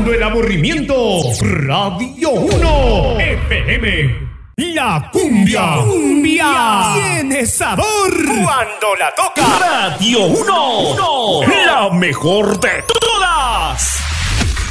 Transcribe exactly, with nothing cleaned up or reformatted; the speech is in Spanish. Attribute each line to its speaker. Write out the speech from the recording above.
Speaker 1: Calmando el aburrimiento. Radio uno F M. La cumbia. Cumbia. Tiene sabor. Cuando la toca. Radio uno. La mejor de todas.